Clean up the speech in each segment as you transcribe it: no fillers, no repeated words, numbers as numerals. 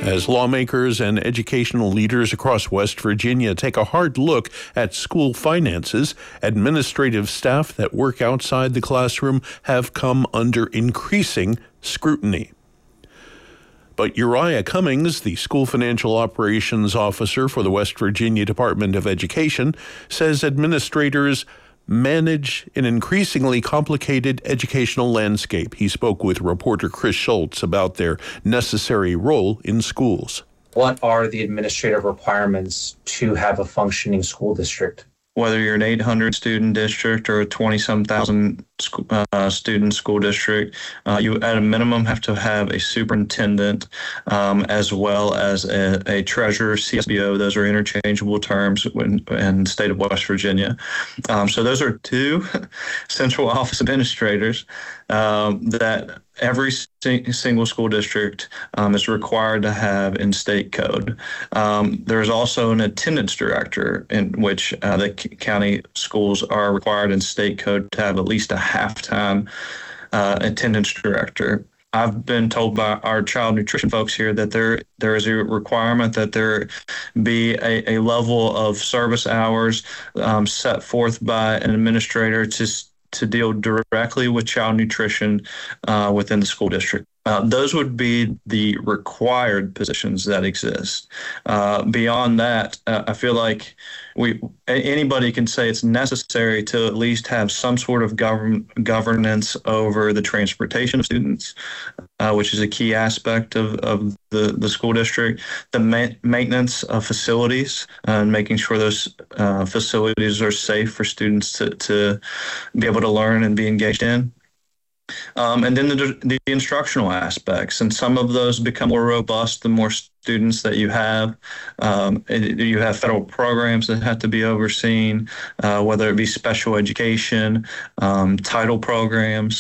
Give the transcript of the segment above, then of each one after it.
As lawmakers and educational leaders across West Virginia take a hard look at school finances, administrative staff that work outside the classroom have come under increasing scrutiny. But Uriah Cummings, the school financial operations officer for the West Virginia Department of Education, says administrators manage an increasingly complicated educational landscape. He spoke with reporter Chris Schultz about their necessary role in schools. What are the administrative requirements to have a functioning school district? Whether you're an 800 student district or a 20-some thousand student school district, you at a minimum have to have a superintendent as well as a treasurer, CSBO. Those are interchangeable terms in the state of West Virginia. So those are two central office administrators that every single school district is required to have in state code. There's also an attendance director in which the county schools are required in state code to have at least a half-time attendance director. I've been told by our child nutrition folks here that there is a requirement that there be a level of service hours set forth by an administrator to deal directly with child nutrition within the school district. Those would be the required positions that exist. Beyond that, I feel like anybody can say it's necessary to at least have some sort of governance over the transportation of students, which is a key aspect of the school district, the maintenance of facilities, and making sure those facilities are safe for students to be able to learn and be engaged in. And then the instructional aspects, and some of those become more robust the more students that you have. You have federal programs that have to be overseen, whether it be special education, title programs,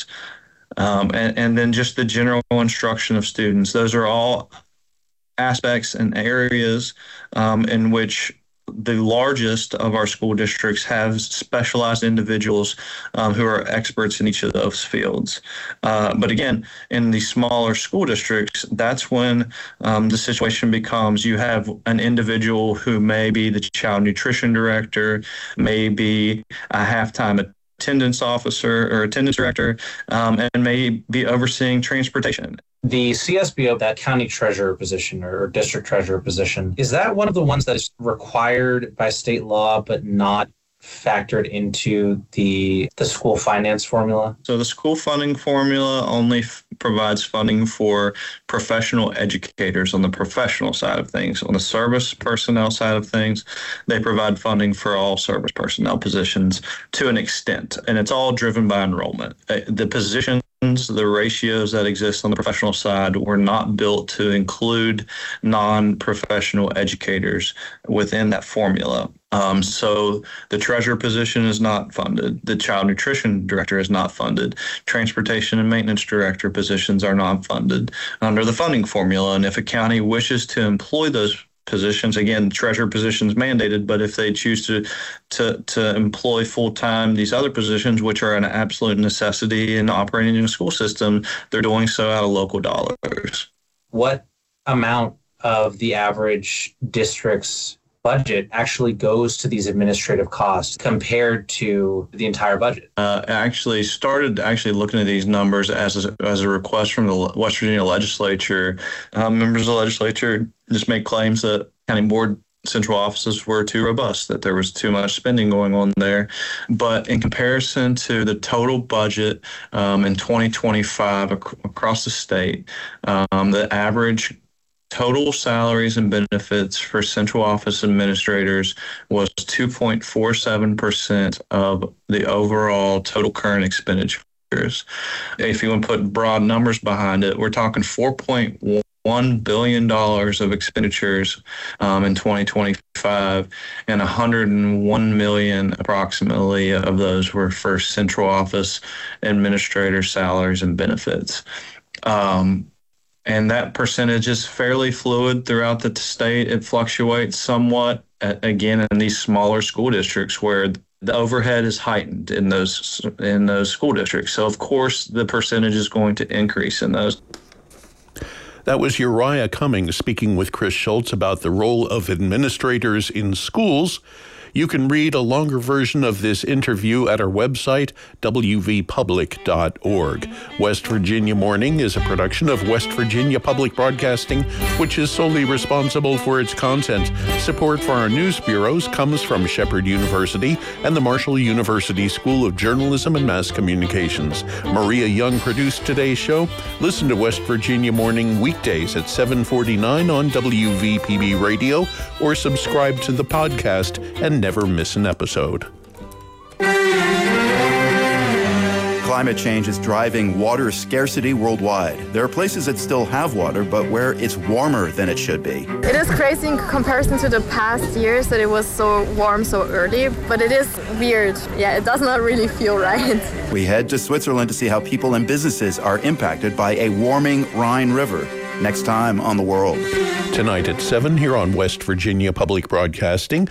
and then just the general instruction of students. Those are all aspects and areas in which the largest of our school districts have specialized individuals who are experts in each of those fields. But again, in the smaller school districts, that's when the situation becomes you have an individual who may be the child nutrition director, may be a half-time attendance officer or attendance director, and may be overseeing transportation. The CSBO, that county treasurer position or district treasurer position, is that one of the ones that is required by state law but not factored into the school finance formula? So the school funding formula only provides funding for professional educators on the professional side of things. On the service personnel side of things, they provide funding for all service personnel positions to an extent, and it's all driven by enrollment. The positions, the ratios that exist on the professional side were not built to include non-professional educators within that formula. So the treasurer position is not funded. The child nutrition director is not funded. Transportation and maintenance director positions are not funded under the funding formula. And if a county wishes to employ those positions, again, treasurer positions mandated, but if they choose to employ full-time these other positions, which are an absolute necessity in operating in a school system, they're doing so out of local dollars. What amount of the average district's budget actually goes to these administrative costs compared to the entire budget? I started looking at these numbers as a request from the West Virginia legislature. Members of the legislature just made claims that county board central offices were too robust, that there was too much spending going on there. But in comparison to the total budget in 2025 across the state, the average total salaries and benefits for central office administrators was 2.47% of the overall total current expenditures. If you want to put broad numbers behind it, we're talking $4.1 billion of expenditures in 2025, and 101 million approximately of those were for central office administrator salaries and benefits. And that percentage is fairly fluid throughout the state. It fluctuates somewhat, again, in these smaller school districts where the overhead is heightened in those school districts. So, of course, the percentage is going to increase in those. That was Uriah Cummings speaking with Chris Schultz about the role of administrators in schools. You can read a longer version of this interview at our website, wvpublic.org. West Virginia Morning is a production of West Virginia Public Broadcasting, which is solely responsible for its content. Support for our news bureaus comes from Shepherd University and the Marshall University School of Journalism and Mass Communications. Maria Young produced today's show. Listen to West Virginia Morning weekdays at 7:49 on WVPB Radio or subscribe to the podcast and never miss an episode. Climate change is driving water scarcity worldwide. There are places that still have water, but where it's warmer than it should be. It is crazy in comparison to the past years that it was so warm so early, but it is weird. Yeah, it does not really feel right. We head to Switzerland to see how people and businesses are impacted by a warming Rhine River. Next time on The World. Tonight at 7 here on West Virginia Public Broadcasting,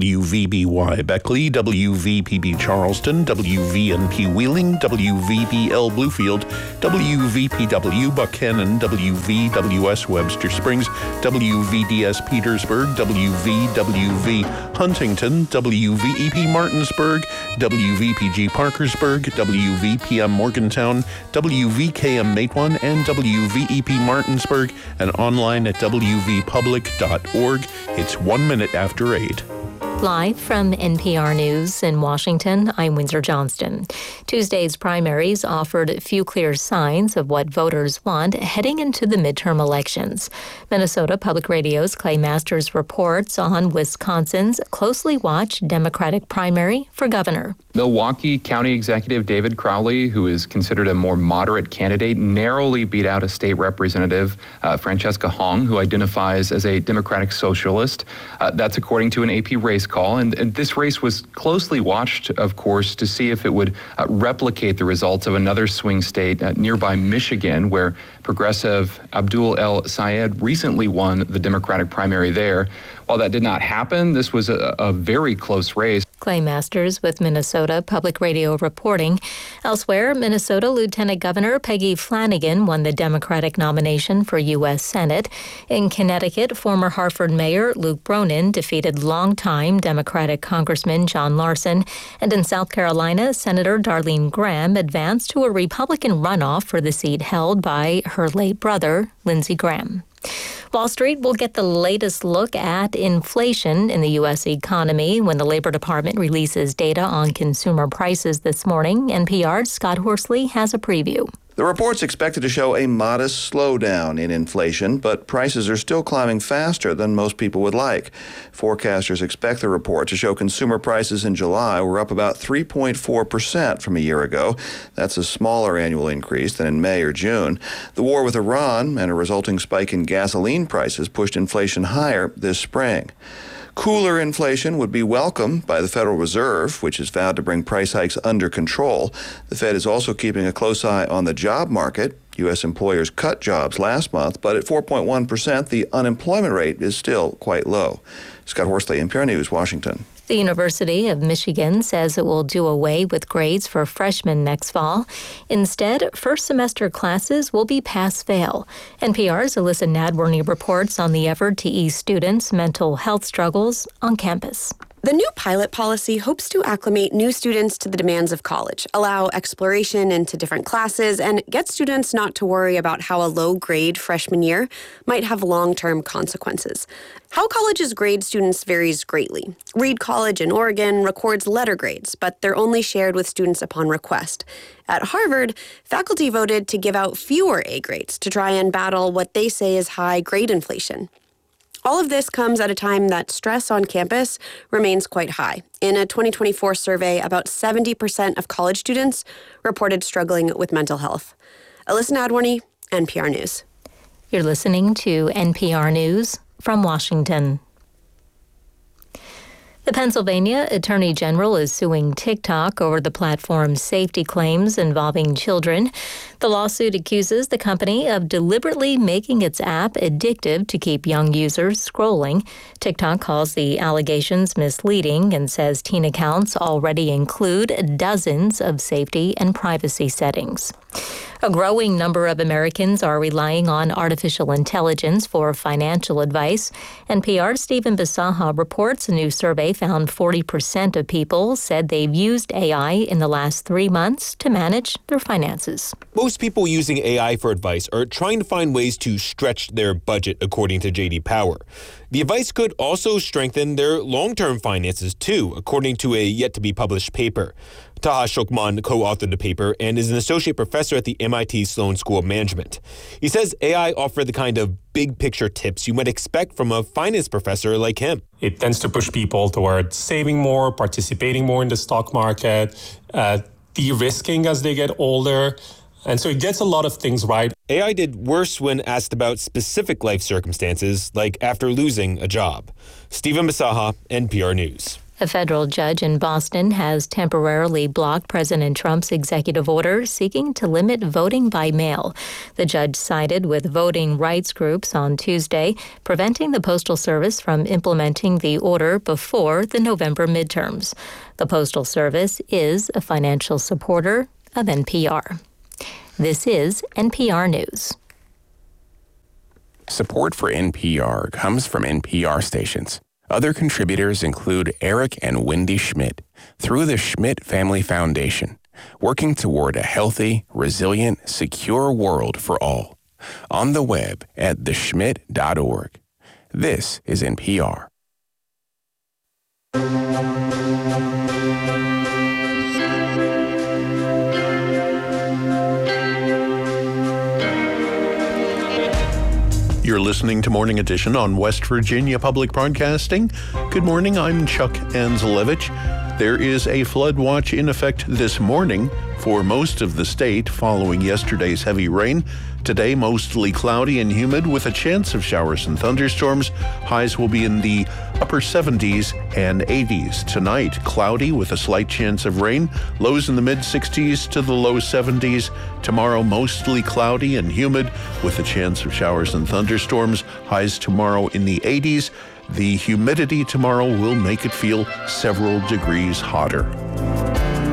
WVBY Beckley, WVPB Charleston, WVNP Wheeling, WVBL Bluefield, WVPW Buchanan, WVWS Webster Springs, WVDS Petersburg, WVWV Huntington, WVEP Martinsburg, WVPG Parkersburg, WVPM Morgantown, WVKM Matewan, and WVEP Martinsburg, and online at wvpublic.org. It's 1 minute after 8. Live from NPR News in Washington, I'm Windsor Johnston. Tuesday's primaries offered few clear signs of what voters want heading into the midterm elections. Minnesota Public Radio's Clay Masters reports on Wisconsin's closely watched Democratic primary for governor. Milwaukee County Executive David Crowley, who is considered a more moderate candidate, narrowly beat out a state representative, Francesca Hong, who identifies as a Democratic socialist. That's according to an AP race call. And this race was closely watched, of course, to see if it would replicate the results of another swing state nearby Michigan, where progressive Abdul El Sayed recently won the Democratic primary there. While that did not happen, this was a very close race. Clay Masters with Minnesota Public Radio reporting. Elsewhere, Minnesota Lieutenant Governor Peggy Flanagan won the Democratic nomination for U.S. Senate. In Connecticut, former Hartford Mayor Luke Bronin defeated longtime Democratic Congressman John Larson. And in South Carolina, Senator Darlene Graham advanced to a Republican runoff for the seat held by her late brother, Lindsey Graham. Wall Street will get the latest look at inflation in the U.S. economy when the Labor Department releases data on consumer prices this morning. NPR's Scott Horsley has a preview. The report's expected to show a modest slowdown in inflation, but prices are still climbing faster than most people would like. Forecasters expect the report to show consumer prices in July were up about 3.4% from a year ago. That's a smaller annual increase than in May or June. The war with Iran and a resulting spike in gasoline prices pushed inflation higher this spring. Cooler inflation would be welcomed by the Federal Reserve, which has vowed to bring price hikes under control. The Fed is also keeping a close eye on the job market. U.S. employers cut jobs last month, but at 4.1%, the unemployment rate is still quite low. Scott Horsley, NPR News, Washington. The University of Michigan says it will do away with grades for freshmen next fall. Instead, first semester classes will be pass-fail. NPR's Alyssa Nadworny reports on the effort to ease students' mental health struggles on campus. The new pilot policy hopes to acclimate new students to the demands of college, allow exploration into different classes, and get students not to worry about how a low grade freshman year might have long-term consequences. How colleges grade students varies greatly. Reed College in Oregon records letter grades, but they're only shared with students upon request. At Harvard, faculty voted to give out fewer A grades to try and battle what they say is high grade inflation. All of this comes at a time that stress on campus remains quite high. In a 2024 survey, about 70% of college students reported struggling with mental health. Alyssa Nadworny, NPR News. You're listening to NPR News from Washington. The Pennsylvania Attorney General is suing TikTok over the platform's safety claims involving children. The lawsuit accuses the company of deliberately making its app addictive to keep young users scrolling. TikTok calls the allegations misleading and says teen accounts already include dozens of safety and privacy settings. A growing number of Americans are relying on artificial intelligence for financial advice. NPR's Stephen Bisaha reports a new survey found 40% of people said they've used AI in the last 3 months to manage their finances. Most people using AI for advice are trying to find ways to stretch their budget, according to J.D. Power. The advice could also strengthen their long-term finances, too, according to a yet-to-be-published paper. Taha Shokman co-authored the paper and is an associate professor at the MIT Sloan School of Management. He says AI offer the kind of big-picture tips you might expect from a finance professor like him. It tends to push people toward saving more, participating more in the stock market, de-risking as they get older. And so it gets a lot of things right. AI did worse when asked about specific life circumstances, like after losing a job. Stephen Bisaha, NPR News. A federal judge in Boston has temporarily blocked President Trump's executive order seeking to limit voting by mail. The judge sided with voting rights groups on Tuesday, preventing the Postal Service from implementing the order before the November midterms. The Postal Service is a financial supporter of NPR. This is NPR News. Support for NPR comes from NPR stations. Other contributors include Eric and Wendy Schmidt through the Schmidt Family Foundation, working toward a healthy, resilient, secure world for all. On the web at theschmidt.org. This is NPR. You're listening to Morning Edition on West Virginia Public Broadcasting. Good morning, I'm Chuck Anzelevich. There is a flood watch in effect this morning for most of the state following yesterday's heavy rain. Today, mostly cloudy and humid with a chance of showers and thunderstorms. Highs will be in the upper 70s and 80s. Tonight, cloudy with a slight chance of rain. Lows in the mid-60s to the low 70s. Tomorrow, mostly cloudy and humid with a chance of showers and thunderstorms. Highs tomorrow in the 80s. The humidity tomorrow will make it feel several degrees hotter.